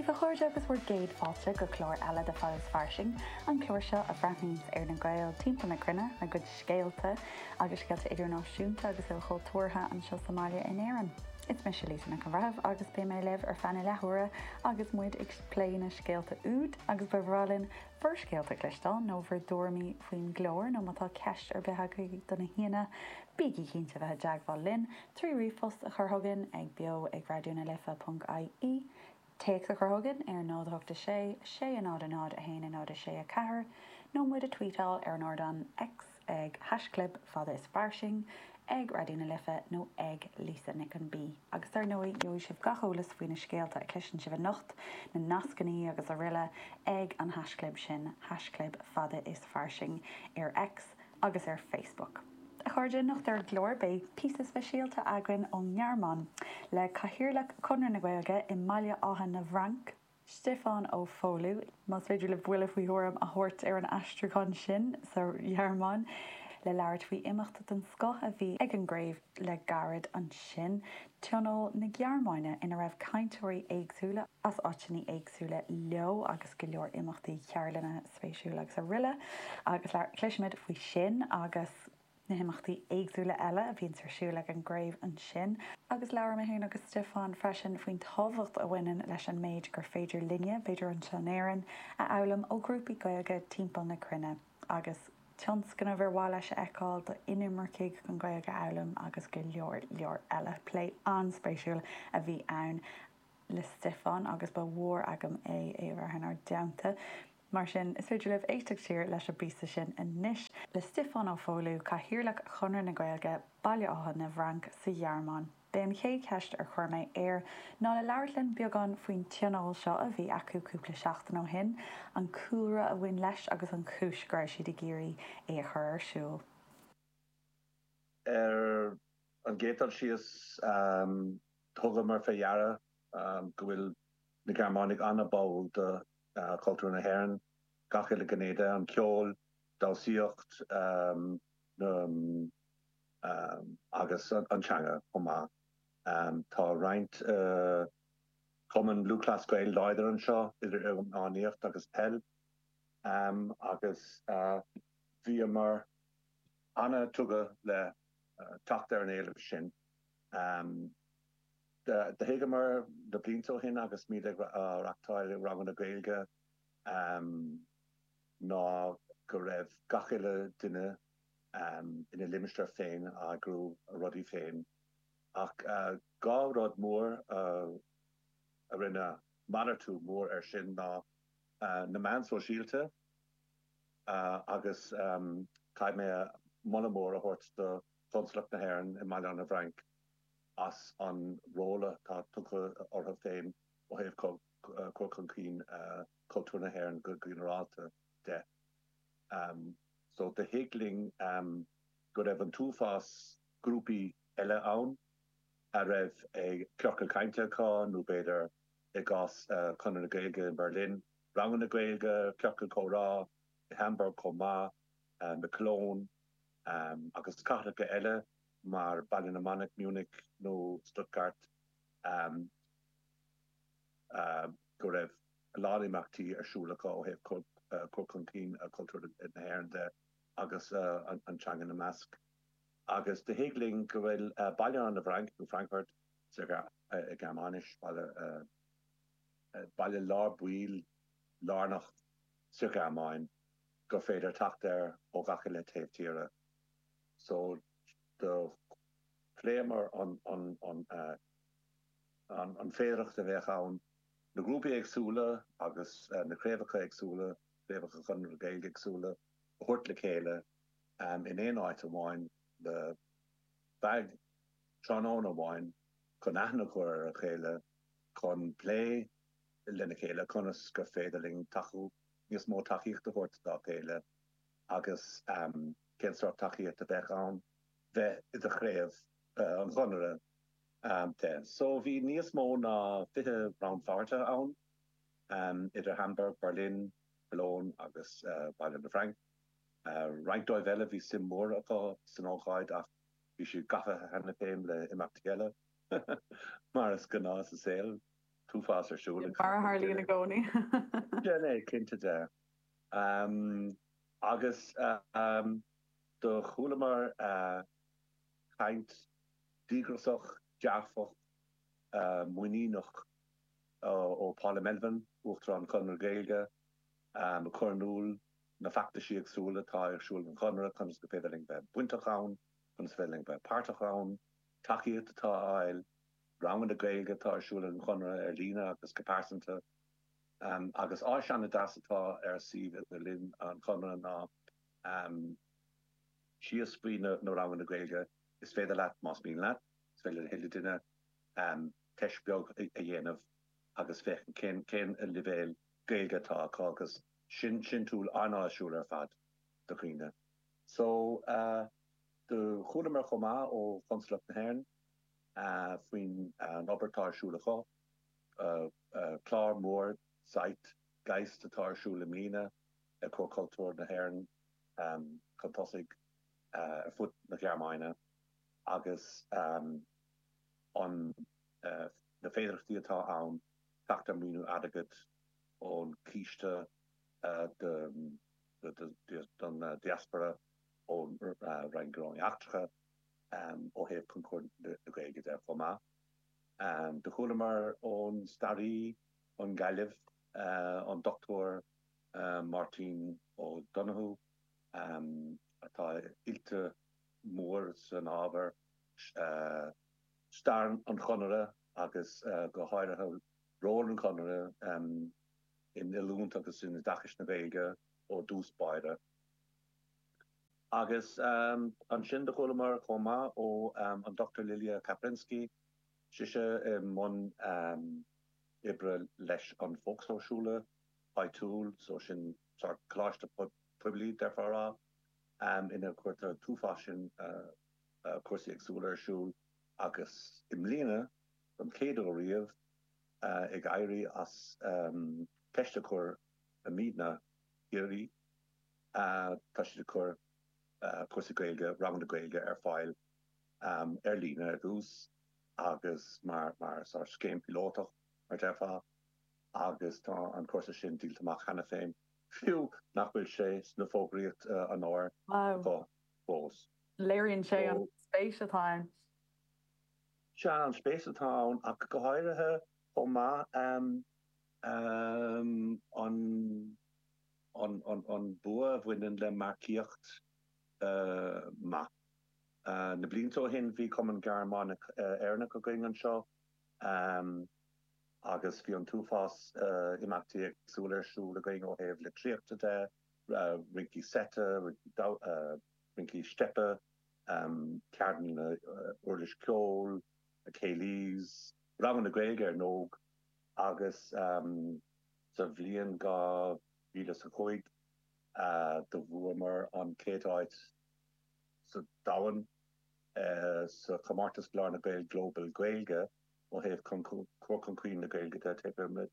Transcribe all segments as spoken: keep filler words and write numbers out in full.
Go chuirde agus bhfuair géad fáilte go chlór eile de fáil farsing an chlór seo a bhreithníos ar na gail timp na crunne a go scéalta agus scéalta idirnáisiúnta agus il chomh tuairtha an seo Somália in éireann. It's me Lisa na Raibh agus bé mé leh ar fanna lethúra agus muid ag pléine scéalta úd agus bhrálinn bhar scéalta clistal nó bhar dormí faoin glóir nó mátá ceist ar bethe donna híana bíí cínta bheith deagháil linn trí riomhos a churthagan ag bio ag radioúna lifa punt I E. Take a churthagan ar nádthachta sé sé a nád a nád a héana a nád a sé a cethir nó muid a tweetáil ar nád an X ag hasclub fada is farsing ag radioúna lifa nó ag Lisa Nicken B. Agus ar nóí jo sibh gacholas faoine scéalta a clisan sibh nocht na nascaní agus a riile ag an hasclub sin hasclub fada is farsing ar X agus ar Facebook. A chuirde nach ar glór bé písas feisialta agran ó Ngearmán le caithíirlach chunar na Gaeilge i mbaile átha na Bhranc, Stefan ó Fólu, mas féidir le bhuiile faoi thuairim a thuirt ar an astraán sin sa Ngearmán le leabhart faoi imeachta den scoth a bhí ag an gréibh le garad an sin tionól na Gearmáine ina raibh cainteoirí éagsúla as áitiní éagsúla leo agus go leor imeachtaí chearlanna spéisiúla agus a riile agus le cluisiimiid faoi sin agus na himachtaí éagsúla eile a bhíonn tarsúla an gréibh an sin agus leabhar mé héin agus Stefan freisin faoin tábhacht a bhainean leis an méid gur féidir linne beidir an seanéireann a eolalam ó grúpaí Gaeilge timpeall na crunne agus Tons gan bhar bháil leis eáil do inimmarcaigh an Gaeilge eolalam agus go leor leor eile lé an spéisiúil a bhí ann le Stefan agus ba mhór agam é é bharthan ar deanta. Mar sin is féidir leh éiteach siar leis a brísa sin in níis le Stefan ó Fólu caithíirlach chunar na Gaeilge baile átha na Bhranc sa Ngearmán. Béim chéad ceist ar chuirméid air ná le leabharlinn beagán faoin tionól seo a bhí acu cúpla seachtain ó hin an cúra a bhain leis agus an chúis gur siad i géirí é a chur arsúil. Er an gétal sios um, thugam mar fehearra um, go bhfuil na Gearmánig anna báil de Uh, cultúr na Héireann gachile gnéide an ceol dalsíocht um, um, um, agus antseanga chomá. Um, tá roinnt uh, cuman lúclas Gael leidir an seo idir áníocht agus pell um, agus uh, bhí mar anna tuga le uh, tacht ar an éileh sin. Um, De, de héige mar de blinto hin agus mí uh, rachtáil rang na Gaeilge um, ná go raibh gachile duine um, ina limistar féin a grú a rudí féin. Ach uh, gá rud mór uh, a rinne madartú mór ar sin ná uh, na mans ó síílte uh, agus um, caiid mé molamór a hort de Consulach na Héireann i mbaile na Bhranc as an róla tá tucha ortha féin ó héobh cócancín cultúr na Héireann go generalta de. Um, so de hiigling um, go raibh an túfás grúpi eile ann a raibh ag cleocha cainte cá nó beidir ag gás uh, chunar na Gaeilge in Berlin, rangan na Gaeilge, cleocha chórá, i Hamburg chomá, um, na Cologne, um, agus cathacha eile mar Ballin na Munich, Munich nó Stuttgart um, uh, go raibh láimachtaí arsúlacha ó héobh cócancín a cultúr na Héireann de agus uh, an, antseanga na Measc. Agus de hiigling go bhfuil uh, baile an na Bhranc nó Frankfurt sa uh, Gearmánis baile uh, uh, baile lár buil lárnach sa Gearmáin go féidir tacht ar ó gachile taobhtíre. So de lémer an an an uh, an an féireach de bheith ann na grúpi agsúla agus uh, na créfacha agsúla, créfacha chunar Gaeilge agsúla, hort le chéile um, in éon áit amháin le bag tránón amháin chun aithna chuir a chéile chun lé lena chéile chunas gur féidirling tachu níos mó taíocht a hort dá chéile agus um, cénsrá taíocht a bheith ann bheith is a chréibh uh, an chonere um, de. So bhí níos mó ná fiche roundfáirte ann um, idir Hamburg, Berlin, Cologne agus uh, Baile na Bhranc. Uh, Reintóibh eile bhí sim mór aá san ágáid ach bhí siú gafa hena féim le imeachta eile mar is gná sa saoil túfás arsúla. Mar Harlí na gcónaí. Déné cinnte de. Um, agus uh, um, do chulamar uh, chaint dígrasach, dearfach, uh, muoínoch ó Pála Melvin, uachtar an Conor Gaeilge, um, a Cornúl, na facta sí agsúla tá arsúla an Conra, chunas go féidirling be buintachán, chunas féidirling be pártachán, takeíocht atá áil, Rangan a Gaeilge tá arsúla an Conra ar lína agus go pásanta. Um, agus á seanna dasatá ar siad a linn an Conra ná um, si a sprí nó Rangan a Gaeilge is féidir leat más bíon leat, is féidir heile duine um, teisbeag a dhéanamh agus fechan cén cén a levéil Gaeilge tá agus sin sin túl anáisiúil ar fad do chuoine. So uh, de chulamar chomá ó Consulate na HÉireann uh, faoin an obertáirsúla cho, uh, uh, clár mór site geist atásúla mína a chócultúr na HÉireann um, chutosig uh, ar fut na Gearmáine agus um, an uh, na féidirchtaí atá ann tachtar míú adagad ón cíiste uh, de, de, de, de, de uh, diaspora ón uh, reingrón achtracha um, ó héh concord de Gaeilge de fomá. Um, de chulamar ón starí ón Gaillimh uh, ón doctor uh, Martin O'Donoghue um, atá ilte mór san ábhar uh, starn an chonere agus uh, go háirithe ról an chonere um, in ilúnt agus in dachas na Gaeilge ó dúspáire. Agus um, an sin de chulamar chomá ó um, an Doctor Lilia Kaplinski, siise um, mon um, ibre leis an Volkshochschule Haitúl, so sin sort kláiste publi derfara um, in a cuarta túfásin uh, uh, cuasaí agsúlarsúl agus im líne an céad ó riamh uh, ag éirí as um, teistechur a mídna irí uh, tá si chur uh, cuasaí Gaeilge, Rangan na Gaeilge ar fáil um, ar líne ar dús agus mar mar sar scéim pilótach mar defa agus tá an cuasa sin díaltamach chena féin fiú nach bhfuil sé sna fógraíocht uh, an áir go fós. Léironn sé an spéis atá. Se an spéis atá ach go háirithe chomá um, um, an an an an bua bhaineann le marcíocht uh, ma. Uh, na blintó hin bhí cum an Gearmánach uh, airnach go going an seo um, agus bhí an túfás uh, imeachtaí agsúlarsúl a going ó héamh le tríochta de uh, rincí seta, uh, rincí steppe, um, ceardan na uh, Urlis Ceol, a Célís, Rangan na Gaeilge ar nóg agus um, sa bhliain gá bhíle sa chuig uh, do bhuamar an céadáid sa dawan uh, sa Chamartas Glar na Gael Global Gaeilge ó héh cuacuin na Gaeilge de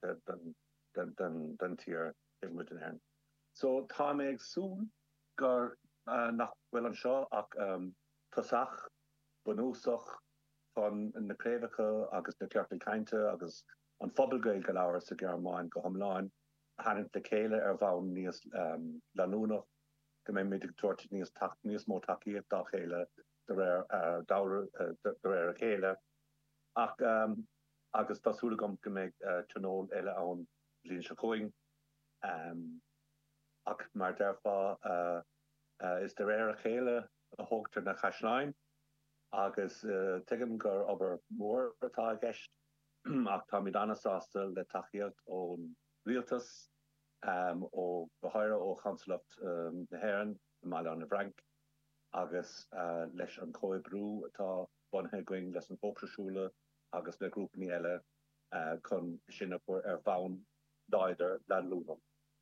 tepe den tír immuid an airn. So tá mé agsúl gur uh, nach bhfuil an seo ach um, tosach, bunúsach fan naréimecha agus na ceartlaí cainte agus an phobal Gaeilge leabhar sa Gearmáin go thomláin haint le chéile ar bhain níos um, leanúnach go mé méidir tuairt níos níos mó takeíocht dá chéile de réir uh, de réir a chéile ach um, agus tásúla gom go méid uh, tionól eile ann líon se chuing um, ach mar derfá uh, uh, is de réir a chéile a thugtar na chaislein agus uh, tuigim gur obair mór atá a gceist ach tá míid anasástal le takeíocht ón rialtas um, ó gohaire ó Chansloft um, na HÉireann na Maileán na Frank agus uh, leis an Chomhbrú atá bunthe going leis an Volkshochschule agus le grúpaní eile uh, chun sinnapur ar bhain dáidir leanlúnam.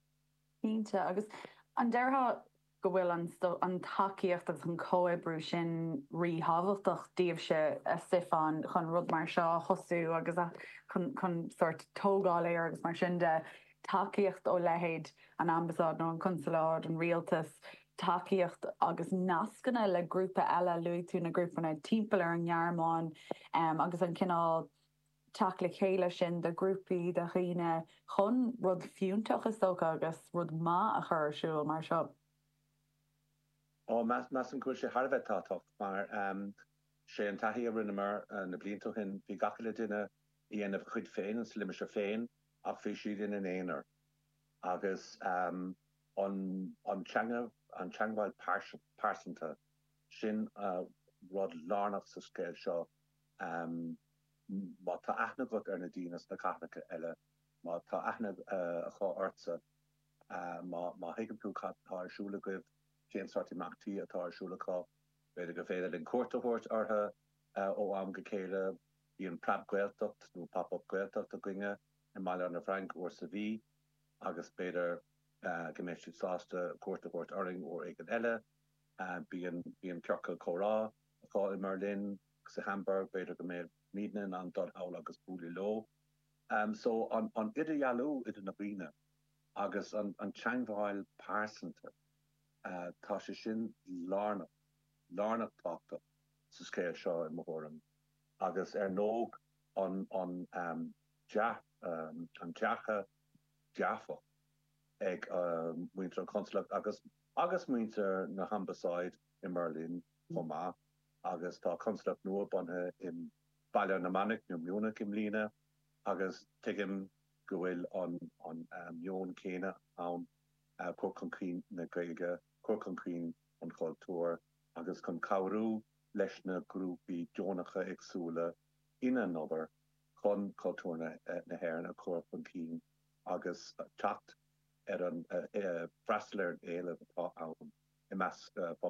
Ínte agus an deirtha go bhfuil an, an takeíocht agus an Chomhbrú sin ríhabhachtach díobh se a sifán chun rud mar seo chosú agus chun sort tógáil é agus mar sin de takeíocht ó lehéid an ambasáid nó an consuláid an rialtas takeíocht agus nascanna le grúpa eile luú tú na grúpanna timpeall ar an Gearmáin um, agus an cinál teach le chéile sin de grúpaí de riine chun rud fiúntaach is socha agus rud má a chur siúil mar seo. Ó mas mas an cuair sé Harbheith tátocht mar um, sé an taí a rinnemer uh, na blinto hin bhí gaile duine í anamh chuid féin an slimme se féin ach fé siad in an éonar agus um, an antseanga an teanghil pásanta sin uh, rud lánach sa scéil seo um, má tá aithne go ar na dínas na caithnacha eile má tá aithne uh, a chá orsa uh, má má hiigeú tá arsúla goibh James Artimachtaí atá arsúlaá beidir go féidir in cuairrtathóirt ortha uh, ó am go céile í an prab gweiltocht nó pop-up gweiltocht a gine in Maiile na Frank ó sa bhí agus beidir uh, goméisiú sásta cuairrtathóirt oring ó ag an eile uh, bí an ceorcail chorá aá i Merlin sa Hamburg beidir go méid mídnan an dod hawl agus búli lo. Um, so an, an idirhealú idir na bíine agus an, an teanghil pásanta uh, tá sé sin lánach lánach táta sa scéil seo i mthóran agus ar nóg an an um, deach um, an deacha deafa ag um, muintear an consulach agus agus muintear na Humberside i Merlin chomá agus tá consulach nua bunthe in Baile na Manic nó Múnich im lína agus tuigim go bhfuil an an mion céine an uh, cuairchoncaí na Gaeilge cuairchoncaí an cultúr agus chun cabhrú leis na grúpaí deonacha agsúla in another chun cultúr na, na hhéireann a cuairchoncaí agus uh, teacht ar an uh, uh, freistalir éile atá ann i meas uh,